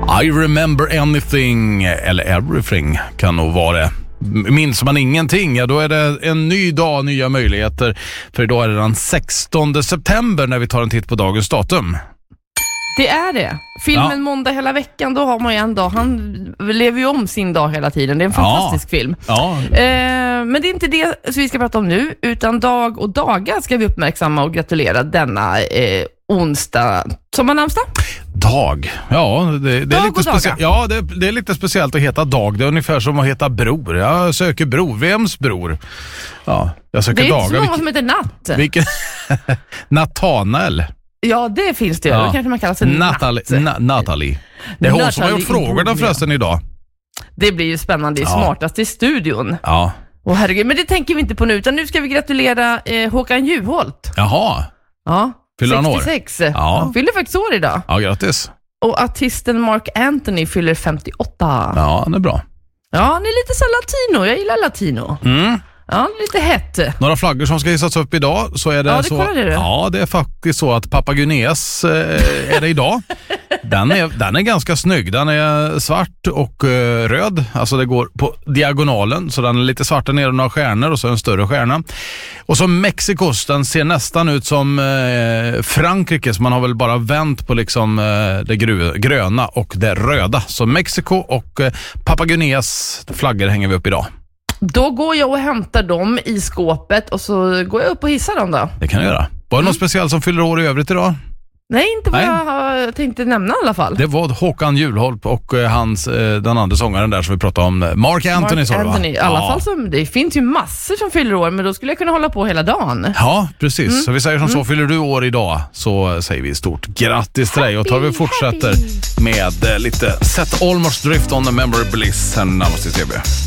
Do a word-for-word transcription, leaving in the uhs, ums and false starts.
I remember anything, eller everything kan nog vara det. Minns man ingenting, ja då är det en ny dag, nya möjligheter. För idag är det den sextonde september när vi tar en titt på dagens datum. Det är det. Filmen ja. Måndag hela veckan, då har man ju en dag. Han lever ju om sin dag hela tiden. Det är en fantastisk ja. film. Ja. Eh, men det är inte det som vi ska prata om nu, utan dag och dagar ska vi uppmärksamma och gratulera denna eh, onsdag. Som har namnsdag? Dag. Ja, det, det är lite speciellt. Ja, det, det är lite speciellt att heta Dag. Det är ungefär som att heta Bror. Jag söker Bror. Vems Bror? Ja, jag söker det är dagar. inte så många som heter Natt. Vilken? Nathanael. Ja, det finns det. Ja. Då kanske man kallar sig Natalie. Natt. Na- Natalie. Det är hon Natalie som har gjort frågorna förresten idag. Det blir ju spännande. Det är ja. smartast i studion. Ja. Åh herregud, men det tänker vi inte på nu. Utan nu ska vi gratulera eh, Håkan Juholt. Jaha. Ja. Fyller han år? sextiosex. Ja. Han fyller faktiskt år idag. Ja, grattis. Och artisten Mark Anthony fyller femtioåtta. Ja, han är bra. Ja, han är lite så latino. Jag gillar latino. Mm. Ja, lite hett. Några flaggor som ska hissas upp idag, så är det ja, det så. Du. Ja, det är faktiskt så att Papaguneas eh, är det idag. Den är, den är ganska snygg. Den är svart och eh, röd. Alltså det går på diagonalen, så den är lite svart där nere och några stjärnor och så en större stjärna. Och så Mexikos, den ser nästan ut som eh, Frankrike, så man har väl bara vänt på liksom eh, det gru- gröna och det röda. Så Mexiko och eh, Papaguneas flaggor hänger vi upp idag. Då går jag och hämtar dem i skåpet och så går jag upp och hissar dem då. Det kan jag göra. Var det mm. något speciellt som fyller år i övrigt idag? Nej, inte vad Nej. jag tänkte nämna i alla fall. Det var Håkan Juholt och hans, den andra sångaren där som vi pratade om, Mark Anthony. Mark Anthony. I alla ja. fall som, det finns ju massor som fyller år, men då skulle jag kunna hålla på hela dagen. Ja, precis. Mm. Så vi säger som mm. så, fyller du år idag så säger vi stort grattis till dig. Och tar vi fortsätter happy. med lite Set Almost Drift on the Memory Bliss här närmast i T V.